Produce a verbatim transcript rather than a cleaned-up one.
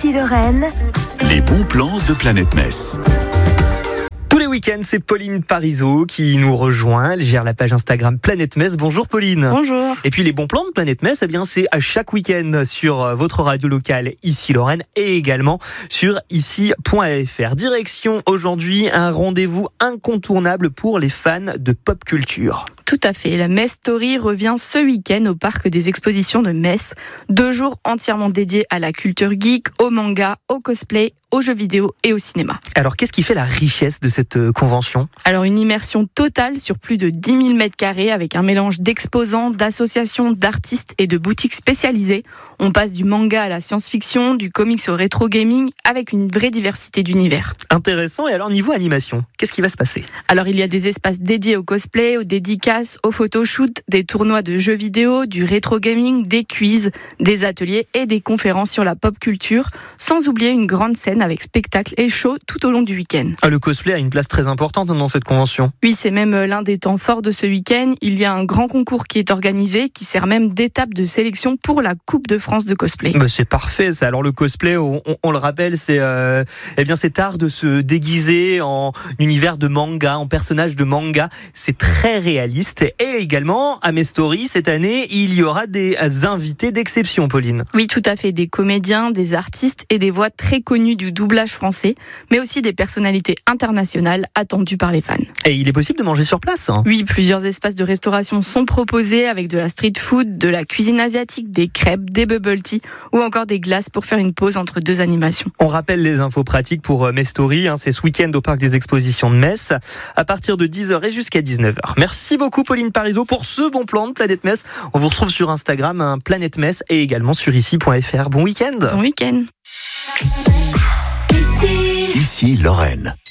Ici Lorraine, les bons plans de Planète Metz. Tous les week-ends, c'est Pauline Parisot qui nous rejoint. Elle gère la page Instagram Planète Metz. Bonjour Pauline. Bonjour. Et puis les bons plans de Planète Metz, eh bien c'est à chaque week-end sur votre radio locale Ici Lorraine et également sur ici point f r. Direction aujourd'hui un rendez-vous incontournable pour les fans de pop culture. Tout à fait. La Metz Story revient ce week-end au parc des expositions de Metz. Deux jours entièrement dédiés à la culture geek, au manga, au cosplay, aux jeux vidéo et au cinéma. Alors qu'est-ce qui fait la richesse de cette convention ? Alors une immersion totale sur plus de dix mille mètres carrés avec un mélange d'exposants, d'associations, d'artistes et de boutiques spécialisées. On passe du manga à la science-fiction, du comics au rétro gaming avec une vraie diversité d'univers. Intéressant. Et alors niveau animation, qu'est-ce qui va se passer ? Alors il y a des espaces dédiés au cosplay, aux dédicaces, aux photoshoots, des tournois de jeux vidéo, du rétro gaming, des quiz, des ateliers et des conférences sur la pop culture, sans oublier une grande scène avec spectacle et show tout au long du week-end. Ah, le cosplay a une place très importante dans cette convention. Oui, c'est même l'un des temps forts de ce week-end. Il y a un grand concours qui est organisé, qui sert même d'étape de sélection pour la Coupe de France de cosplay. Bah, c'est parfait ça. Alors le cosplay, on, on, on le rappelle, c'est euh, eh bien cet art de se déguiser en univers de manga, en personnage de manga. C'est très réaliste. Et également, à Metz Story, cette année, il y aura des invités d'exception, Pauline. Oui, tout à fait. Des comédiens, des artistes et des voix très connues du doublage français, mais aussi des personnalités internationales attendues par les fans. Et il est possible de manger sur place, hein ? Oui, plusieurs espaces de restauration sont proposés avec de la street food, de la cuisine asiatique, des crêpes, des bubble tea ou encore des glaces pour faire une pause entre deux animations. On rappelle les infos pratiques pour Metz Story, hein, c'est ce week-end au parc des expositions de Metz, à partir de dix heures et jusqu'à dix-neuf heures. Merci beaucoup Pauline Parisot pour ce bon plan de Planète Metz. On vous retrouve sur Instagram, hein, Planète Metz, et également sur ici point f r. Bon week-end. Bon week-end. ici. Ici Lorraine.